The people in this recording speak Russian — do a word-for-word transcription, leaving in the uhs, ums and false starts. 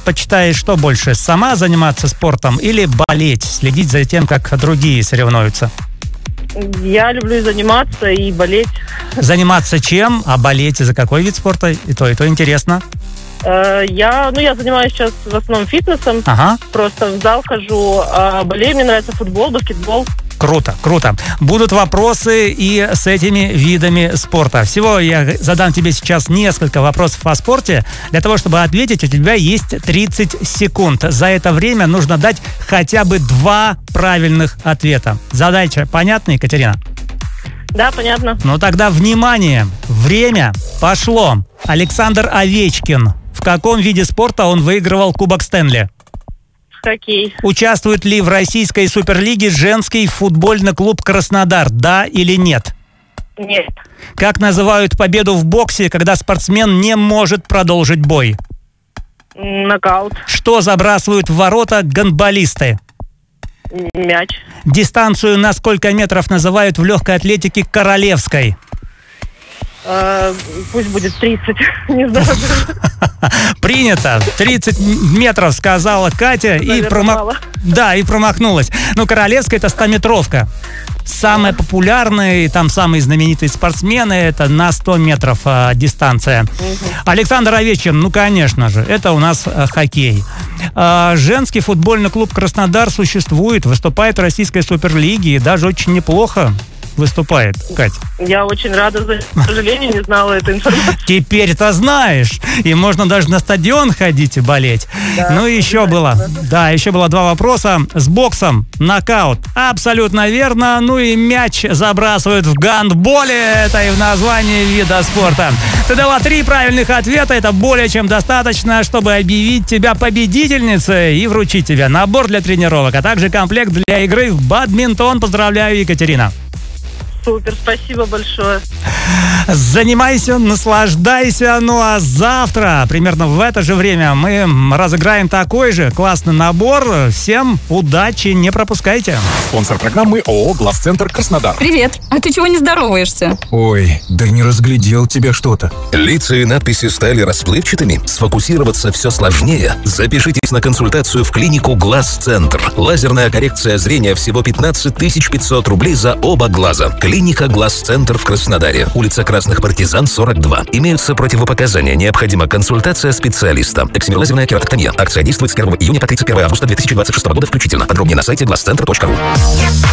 предпочитаешь что больше? Сама заниматься спортом или болеть, следить за тем, как другие соревнуются? Я люблю заниматься и болеть. Заниматься чем, а болеть за какой вид спорта? И то, и то интересно. Я, ну, я занимаюсь сейчас в основном фитнесом. Ага. Просто в зал хожу. А болею, мне нравится футбол, баскетбол. Круто, круто. Будут вопросы и с этими видами спорта. Всего я задам тебе сейчас несколько вопросов о спорте. Для того, чтобы ответить, у тебя есть тридцать секунд. За это время нужно дать хотя бы два правильных ответа. Задача понятна, Екатерина? Да, понятно. Ну тогда внимание. Время пошло. Александр Овечкин. В каком виде спорта он выигрывал Кубок Стэнли? Хоккей. Участвует ли в российской суперлиге женский футбольный клуб «Краснодар»? Да или нет? Нет. Как называют победу в боксе, когда спортсмен не может продолжить бой? Нокаут. Что забрасывают в ворота гандболисты? Мяч. Дистанцию на сколько метров называют в легкой атлетике королевской? Uh, пусть будет тридцать, не знаю. Принято. тридцать метров, сказала Катя. И промах... Да, и промахнулась. Ну, королевская — это стометровка. Самые популярные, там самые знаменитые спортсмены — это на сто метров а, дистанция. Угу. Александр Овечкин, ну, конечно же, это у нас а, хоккей. А, женский футбольный клуб «Краснодар» существует, выступает в российской суперлиге и даже очень неплохо выступает, Кать. Я очень рада, к сожалению, не знала эту информацию. Теперь-то знаешь. И можно даже на стадион ходить и болеть. Да, ну, еще было, да, еще было два вопроса. С боксом нокаут. Абсолютно верно. Ну и мяч забрасывают в гандболе. Это и в названии вида спорта. Ты дала три правильных ответа. Это более чем достаточно, чтобы объявить тебя победительницей и вручить тебе набор для тренировок, а также комплект для игры в бадминтон. Поздравляю, Екатерина. Супер, спасибо большое. Занимайся, наслаждайся. Ну а завтра, примерно в это же время, мы разыграем такой же классный набор. Всем удачи, не пропускайте. Спонсор программы ООО «Глазцентр Краснодар». Привет, а ты чего не здороваешься? Ой, да не разглядел тебя что-то. Лица и надписи стали расплывчатыми? Сфокусироваться все сложнее? Запишитесь на консультацию в клинику «Глазцентр». Лазерная коррекция зрения всего пятнадцать тысяч пятьсот рублей за оба глаза. Клиника «Глазцентр» в Краснодаре. Улица Красных Партизан, сорок два. Имеются противопоказания. Необходима консультация специалиста. Эксимерлазерная кератоктомия. Акция действует с первого июня по тридцать первое августа две тысячи двадцать шестого года включительно. Подробнее на сайте глазцентр точка ру.